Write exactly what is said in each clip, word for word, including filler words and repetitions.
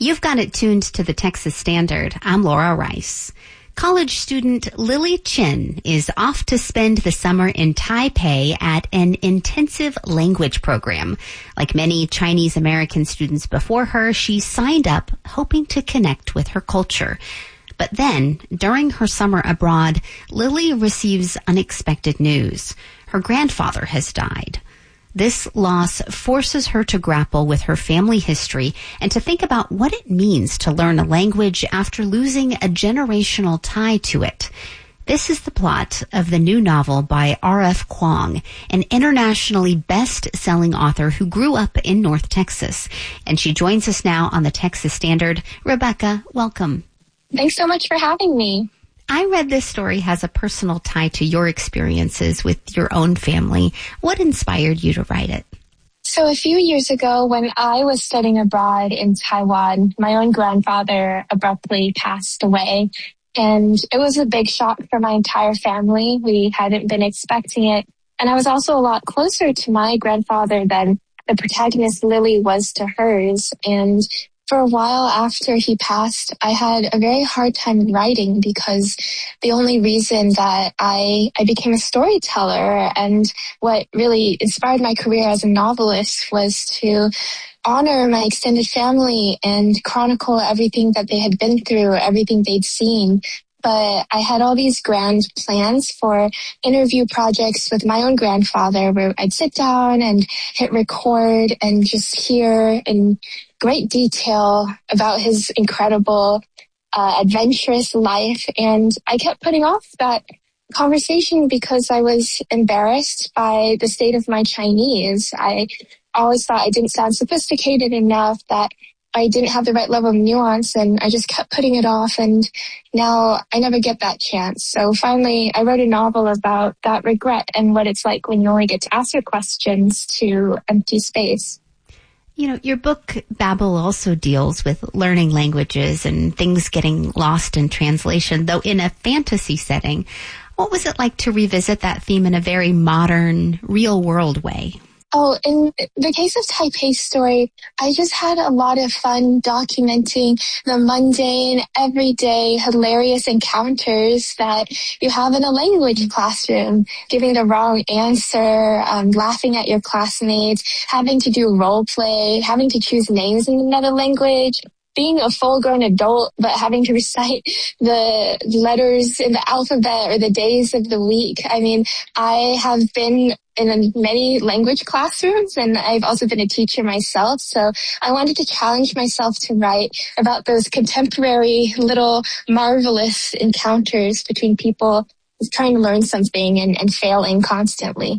You've got it tuned to the Texas Standard. I'm Laura Rice. College student Lily Chin is off to spend the summer in Taipei at an intensive language program. Like many Chinese American students before her, she signed up hoping to connect with her culture. But then, during her summer abroad, Lily receives unexpected news. Her grandfather has died. This loss forces her to grapple with her family history and to think about what it means to learn a language after losing a generational tie to it. This is the plot of the new novel by R F Kuang, an internationally best-selling author who grew up in North Texas. And she joins us now on the Texas Standard. Rebecca, welcome. Thanks so much for having me. I read this story has a personal tie to your experiences with your own family. What inspired you to write it? So a few years ago, when I was studying abroad in Taiwan, my own grandfather abruptly passed away. And it was a big shock for my entire family. We hadn't been expecting it. And I was also a lot closer to my grandfather than the protagonist Lily was to hers. And for a while after he passed, I had a very hard time writing because the only reason that I, I became a storyteller and what really inspired my career as a novelist was to honor my extended family and chronicle everything that they had been through, everything they'd seen. But I had all these grand plans for interview projects with my own grandfather where I'd sit down and hit record and just hear in great detail about his incredible, uh, adventurous life. And I kept putting off that conversation because I was embarrassed by the state of my Chinese. I always thought I didn't sound sophisticated enough, that I didn't have the right level of nuance, and I just kept putting it off, and now I never get that chance. So finally, I wrote a novel about that regret and what it's like when you only get to ask your questions to empty space. You know, your book, Babel, also deals with learning languages and things getting lost in translation, though in a fantasy setting. What was it like to revisit that theme in a very modern, real-world way? Oh, in the case of Taipei's story, I just had a lot of fun documenting the mundane, everyday, hilarious encounters that you have in a language classroom. Giving the wrong answer, um, laughing at your classmates, having to do role play, having to choose names in another language, being a full-grown adult but having to recite the letters in the alphabet or the days of the week. I mean, I have been in many language classrooms, and I've also been a teacher myself. So I wanted to challenge myself to write about those contemporary little marvelous encounters between people trying to learn something and, and failing constantly.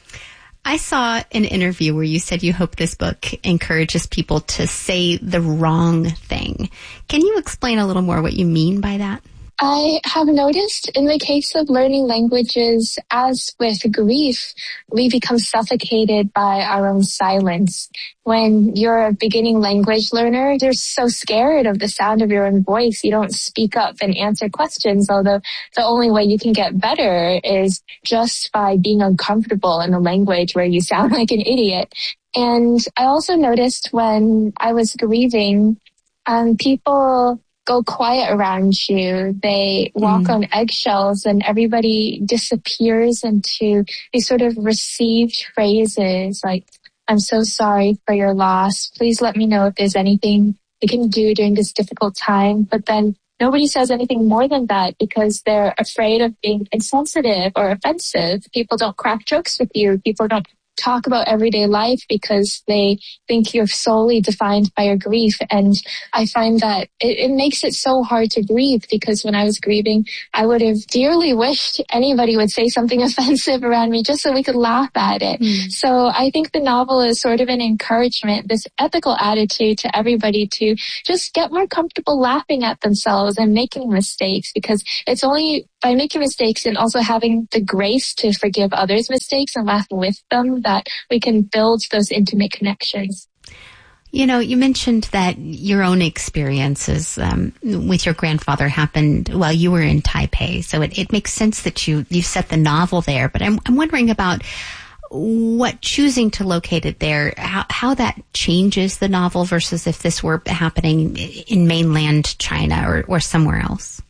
I saw an interview where you said you hope this book encourages people to say the wrong thing. Can you explain a little more what you mean by that? I have noticed in the case of learning languages, as with grief, we become suffocated by our own silence. When you're a beginning language learner, you're so scared of the sound of your own voice, you don't speak up and answer questions, although the only way you can get better is just by being uncomfortable in a language where you sound like an idiot. And I also noticed when I was grieving, um, people go quiet around you. They walk mm. on eggshells, and everybody disappears into these sort of received phrases like, I'm so sorry for your loss. Please let me know if there's anything we can do during this difficult time. But then nobody says anything more than that because they're afraid of being insensitive or offensive. People don't crack jokes with you. People don't talk about everyday life because they think you're solely defined by your grief. And I find that it, it makes it so hard to grieve, because when I was grieving, I would have dearly wished anybody would say something offensive around me just so we could laugh at it. Mm. So I think the novel is sort of an encouragement, this ethical attitude to everybody to just get more comfortable laughing at themselves and making mistakes, because it's only by making mistakes and also having the grace to forgive others' mistakes and laugh with them that we can build those intimate connections. You know, you mentioned that your own experiences um, with your grandfather happened while you were in Taipei, so it, it makes sense that you you set the novel there. But I'm I'm wondering about what choosing to locate it there, how, how that changes the novel versus if this were happening in mainland China or, or somewhere else?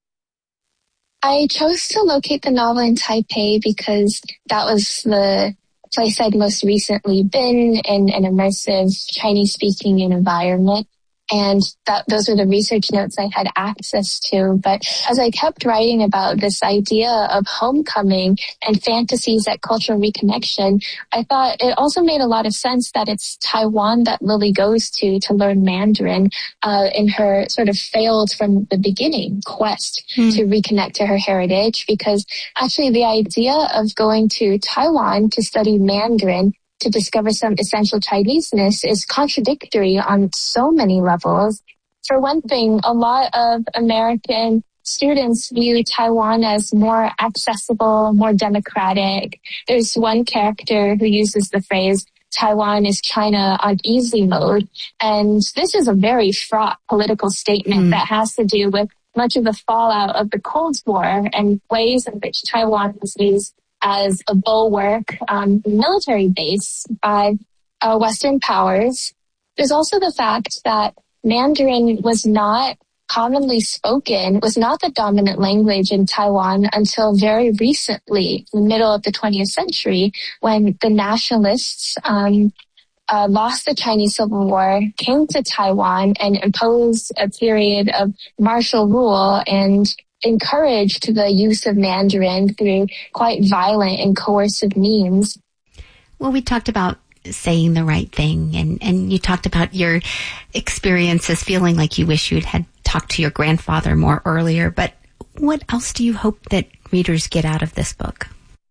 I chose to locate the novel in Taipei because that was the place I'd most recently been in an immersive Chinese-speaking environment. And that those were the research notes I had access to. But as I kept writing about this idea of homecoming and fantasies at cultural reconnection, I thought it also made a lot of sense that it's Taiwan that Lily goes to to learn Mandarin uh, in her sort of failed from the beginning quest mm. to reconnect to her heritage. Because actually the idea of going to Taiwan to study Mandarin to discover some essential Chineseness is contradictory on so many levels. For one thing, a lot of American students view Taiwan as more accessible, more democratic. There's one character who uses the phrase, Taiwan is China on easy mode. And this is a very fraught political statement mm. that has to do with much of the fallout of the Cold War and ways in which Taiwan was used as a bulwark um, military base by uh, Western powers. There's also the fact that Mandarin was not commonly spoken, was not the dominant language in Taiwan until very recently, in the middle of the twentieth century, when the nationalists um, uh, lost the Chinese Civil War, came to Taiwan and imposed a period of martial rule and encouraged the use of Mandarin through quite violent and coercive means. Well, we talked about saying the right thing, and, and you talked about your experiences feeling like you wish you'd had talked to your grandfather more earlier, but what else do you hope that readers get out of this book?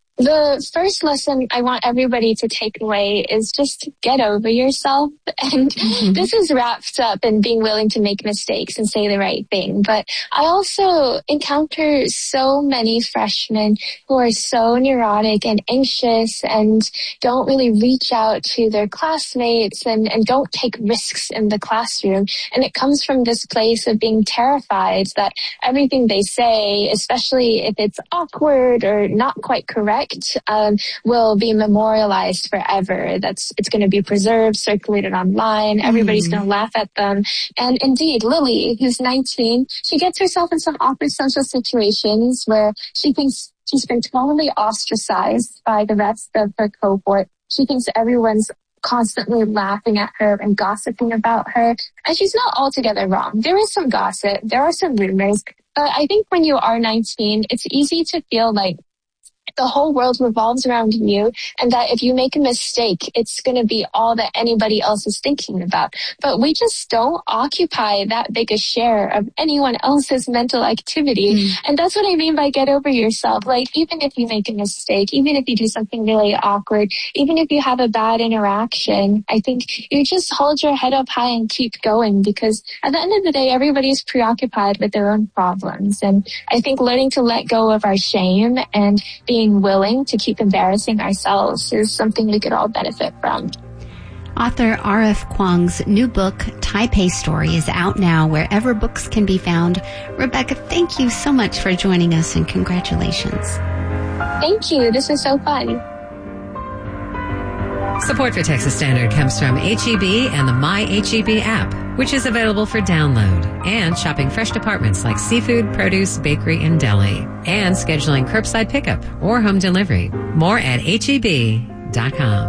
The first lesson I want everybody to take away is just get over yourself. And mm-hmm. this is wrapped up in being willing to make mistakes and say the right thing. But I also encounter so many freshmen who are so neurotic and anxious and don't really reach out to their classmates and, and don't take risks in the classroom. And it comes from this place of being terrified that everything they say, especially if it's awkward or not quite correct, Um, will be memorialized forever. That's it's going to be preserved, circulated online. Everybody's mm. going to laugh at them. And indeed, Lily, who's nineteen, she gets herself in some awkward social situations where she thinks she's been totally ostracized by the rest of her cohort. She thinks everyone's constantly laughing at her and gossiping about her. And she's not altogether wrong. There is some gossip. There are some rumors. But I think when you are nineteen, it's easy to feel like the whole world revolves around you, and that if you make a mistake, it's going to be all that anybody else is thinking about. But we just don't occupy that big a share of anyone else's mental activity. Mm. And that's what I mean by get over yourself. Like, even if you make a mistake, even if you do something really awkward, even if you have a bad interaction, I think you just hold your head up high and keep going, because at the end of the day, everybody's preoccupied with their own problems. And I think learning to let go of our shame and being willing to keep embarrassing ourselves is something we could all benefit from. Author R F Kuang's new book, Taipei Story, is out now wherever books can be found. Rebecca, thank you so much for joining us, and congratulations. Thank you. This was so fun. Support for Texas Standard comes from H E B and the My H E B app, which is available for download, and shopping fresh departments like seafood, produce, bakery, and deli, and scheduling curbside pickup or home delivery. More at H E B dot com.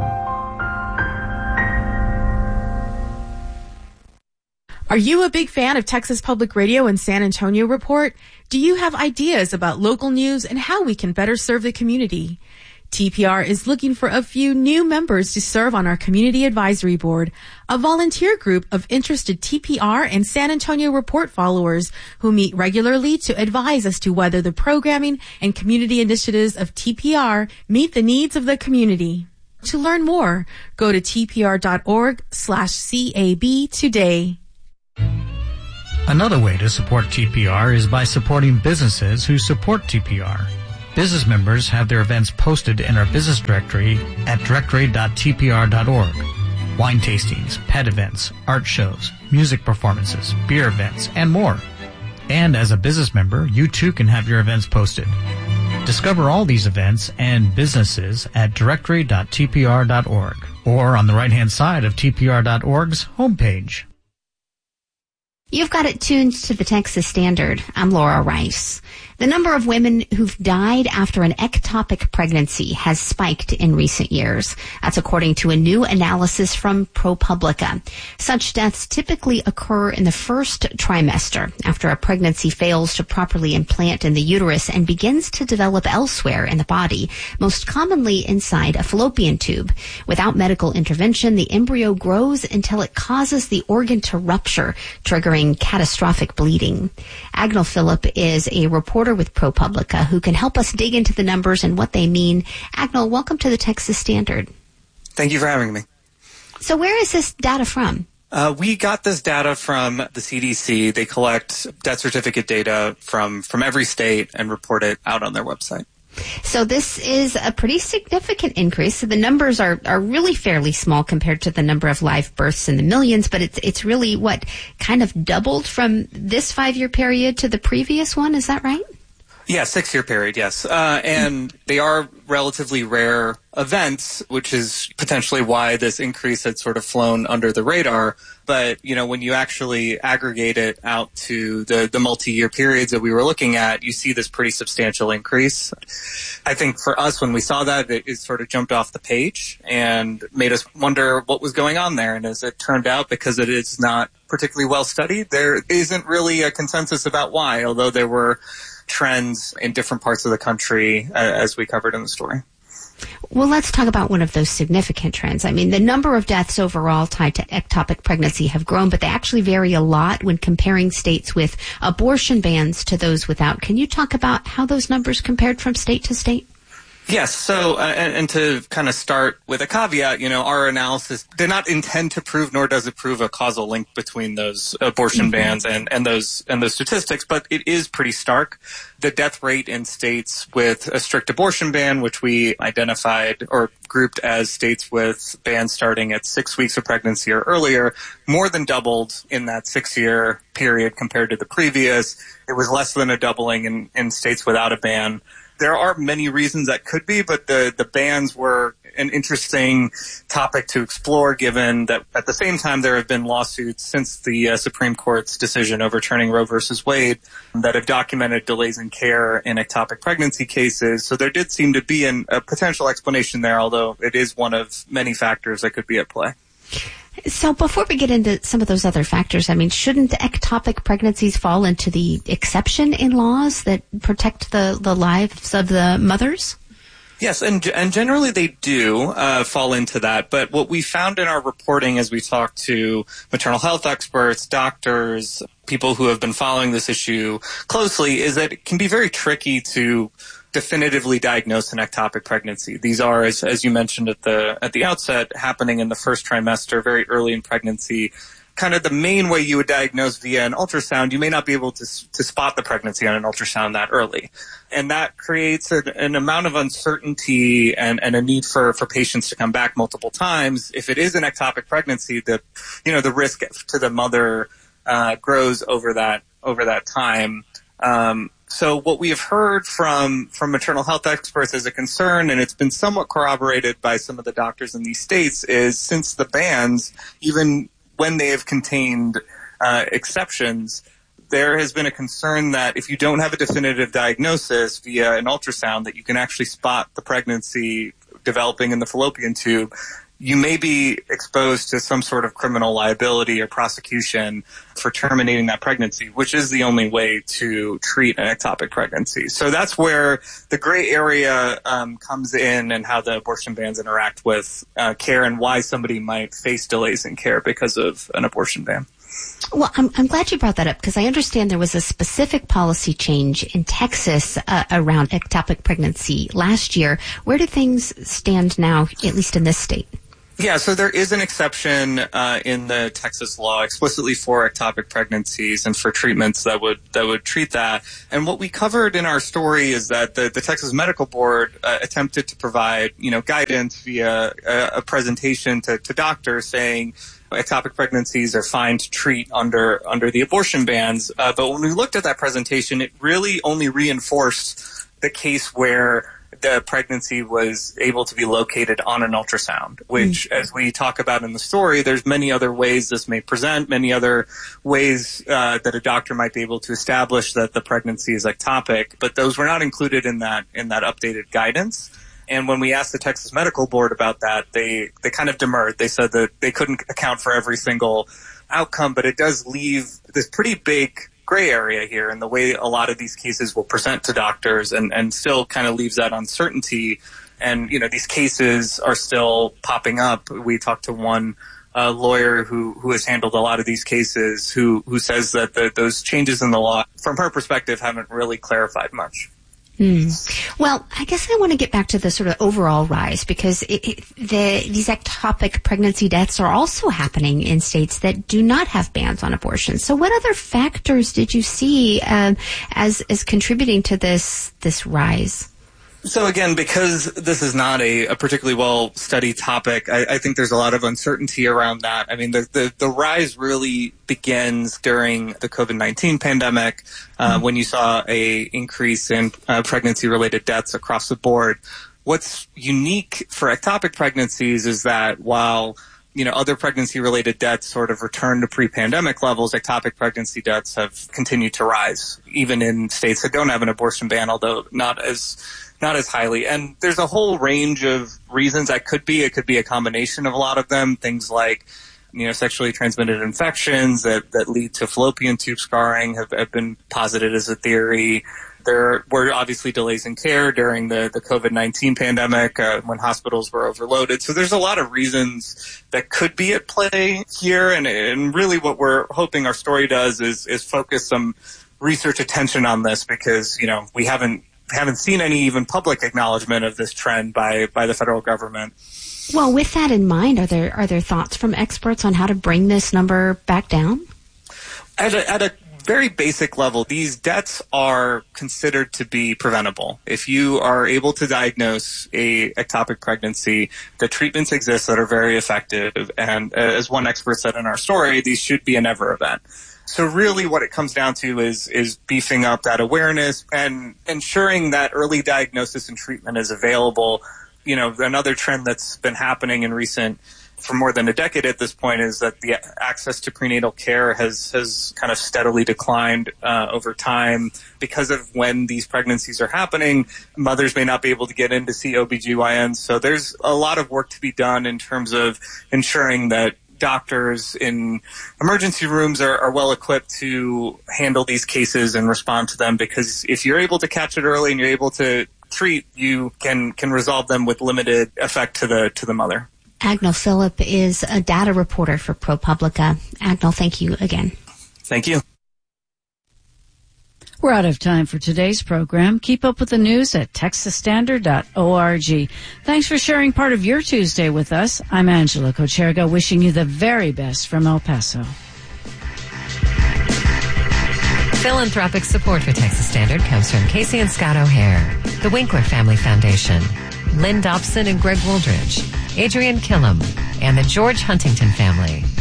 Are you a big fan of Texas Public Radio and San Antonio Report? Do you have ideas about local news and how we can better serve the community? T P R is looking for a few new members to serve on our Community Advisory Board, a volunteer group of interested T P R and San Antonio Report followers who meet regularly to advise as to whether the programming and community initiatives of T P R meet the needs of the community. To learn more, go to T P R dot org slash C A B today. Another way to support T P R is by supporting businesses who support T P R. Business members have their events posted in our business directory at directory dot T P R dot org. Wine tastings, pet events, art shows, music performances, beer events, and more. And as a business member, you too can have your events posted. Discover all these events and businesses at directory dot t p r dot org or on the right-hand side of t p r dot org's homepage. You've got it tuned to the Texas Standard. I'm Laura Rice. The number of women who've died after an ectopic pregnancy has spiked in recent years. That's according to a new analysis from ProPublica. Such deaths typically occur in the first trimester after a pregnancy fails to properly implant in the uterus and begins to develop elsewhere in the body, most commonly inside a fallopian tube. Without medical intervention, the embryo grows until it causes the organ to rupture, triggering catastrophic bleeding. Agnel Phillip is a reporter with ProPublica who can help us dig into the numbers and what they mean. Agnel, welcome to the Texas Standard. Thank you for having me. So where is this data from? Uh, we got this data from the C D C. They collect death certificate data from, from every state and report it out on their website. So this is a pretty significant increase. So the numbers are, are really fairly small compared to the number of live births in the millions, but it's it's really what kind of doubled from this five-year period to the previous one. Is that right? Yeah, six-year period, yes. Uh, and they are relatively rare events, which is potentially why this increase had sort of flown under the radar. But, you know, when you actually aggregate it out to the, the multi-year periods that we were looking at, you see this pretty substantial increase. I think for us, when we saw that, it, it sort of jumped off the page and made us wonder what was going on there. And as it turned out, because it is not particularly well studied, there isn't really a consensus about why, although there were trends in different parts of the country, uh, as we covered in the story. Well, let's talk about one of those significant trends. I mean, the number of deaths overall tied to ectopic pregnancy have grown, but they actually vary a lot when comparing states with abortion bans to those without. Can you talk about how those numbers compared from state to state? Yes. So, uh, and, and to kind of start with a caveat, you know, our analysis did not intend to prove, nor does it prove a causal link between those abortion mm-hmm. bans and, and those and those statistics, but it is pretty stark. The death rate in states with a strict abortion ban, which we identified or grouped as states with bans starting at six weeks of pregnancy or earlier, more than doubled in that six-year period compared to the previous. It was less than a doubling in, in states without a ban. There are many reasons that could be, but the, the bans were an interesting topic to explore, given that at the same time there have been lawsuits since the uh, Supreme Court's decision overturning Roe versus Wade that have documented delays in care in ectopic pregnancy cases. So there did seem to be an, a potential explanation there, although it is one of many factors that could be at play. So before we get into some of those other factors, I mean, shouldn't ectopic pregnancies fall into the exception in laws that protect the, the lives of the mothers? Yes, and and generally they do uh, fall into that. But what we found in our reporting as we talked to maternal health experts, doctors, people who have been following this issue closely, is that it can be very tricky to definitively diagnose an ectopic pregnancy. These are, as, as you mentioned at the at the outset, happening in the first trimester, very early in pregnancy. Kind of the main way you would diagnose via an ultrasound, you may not be able to to spot the pregnancy on an ultrasound that early. And that creates a, an amount of uncertainty and, and a need for, for patients to come back multiple times. If it is an ectopic pregnancy, the, you know, the risk to the mother uh, grows over that, over that time. Um, so what we have heard from, from maternal health experts as a concern, and it's been somewhat corroborated by some of the doctors in these states, is since the bans, even when they have contained uh, exceptions, there has been a concern that if you don't have a definitive diagnosis via an ultrasound that you can actually spot the pregnancy developing in the fallopian tube, you may be exposed to some sort of criminal liability or prosecution for terminating that pregnancy, which is the only way to treat an ectopic pregnancy. So that's where the gray area um, comes in, and how the abortion bans interact with uh, care and why somebody might face delays in care because of an abortion ban. Well, I'm, I'm glad you brought that up, because I understand there was a specific policy change in Texas uh, around ectopic pregnancy last year. Where do things stand now, at least in this state? Yeah, so there is an exception uh, in the Texas law explicitly for ectopic pregnancies and for treatments that would that would treat that. And what we covered in our story is that the, the Texas Medical Board uh, attempted to provide, you know, guidance via a, a presentation to, to doctors saying ectopic pregnancies are fine to treat under under the abortion bans. Uh, but when we looked at that presentation, it really only reinforced the case where the pregnancy was able to be located on an ultrasound, which, mm. as we talk about in the story, there's many other ways this may present, many other ways uh, that a doctor might be able to establish that the pregnancy is ectopic, but those were not included in that in that updated guidance. And when we asked the Texas Medical Board about that, they, they kind of demurred. They said that they couldn't account for every single outcome, but it does leave this pretty big gray area here in the way a lot of these cases will present to doctors, and, and still kind of leaves that uncertainty. And, you know, these cases are still popping up. We talked to one uh, lawyer who, who has handled a lot of these cases who, who says that the, those changes in the law, from her perspective, haven't really clarified much. Hmm. Well, I guess I want to get back to the sort of overall rise, because it, it, the, these ectopic pregnancy deaths are also happening in states that do not have bans on abortion. So what other factors did you see um, as as contributing to this this rise? So again, because this is not a, a particularly well-studied topic, I, I think there's a lot of uncertainty around that. I mean, the, the, the rise really begins during the COVID nineteen pandemic, uh, mm-hmm. when you saw a increase in uh, pregnancy-related deaths across the board. What's unique for ectopic pregnancies is that while you know, other pregnancy-related deaths sort of return to pre-pandemic levels, ectopic pregnancy deaths have continued to rise, even in states that don't have an abortion ban, although not as not as highly. And there's a whole range of reasons that could be. It could be a combination of a lot of them, things like, you know, sexually transmitted infections that, that lead to fallopian tube scarring have, have been posited as a theory. There were obviously delays in care during the, the COVID nineteen pandemic uh, when hospitals were overloaded. So there's a lot of reasons that could be at play here. And, and really what we're hoping our story does is, is focus some research attention on this, because, you know, we haven't haven't seen any even public acknowledgement of this trend by, by the federal government. Well, with that in mind, are there are there thoughts from experts on how to bring this number back down? At a, at a very basic level, these deaths are considered to be preventable. If you are able to diagnose a ectopic pregnancy, the treatments exist that are very effective. And uh, as one expert said in our story, these should be a never event. So really what it comes down to is is beefing up that awareness and ensuring that early diagnosis and treatment is available. You know, another trend that's been happening in recent, for more than a decade at this point, is that the access to prenatal care has, has kind of steadily declined uh, over time because of when these pregnancies are happening. Mothers may not be able to get in to see O B G Y Ns. So there's a lot of work to be done in terms of ensuring that doctors in emergency rooms are, are well equipped to handle these cases and respond to them, because if you're able to catch it early and you're able to treat, you can can resolve them with limited effect to the to the mother. Agnel Phillip is a data reporter for ProPublica. Agnel, thank you again. Thank you. We're out of time for today's program. Keep up with the news at texas standard dot org. Thanks for sharing part of your Tuesday with us. I'm Angela Kocherga, wishing you the very best from El Paso. Philanthropic support for Texas Standard comes from Casey and Scott O'Hare, the Winkler Family Foundation, Lynn Dobson and Greg Wooldridge, Adrian Killam, and the George Huntington family.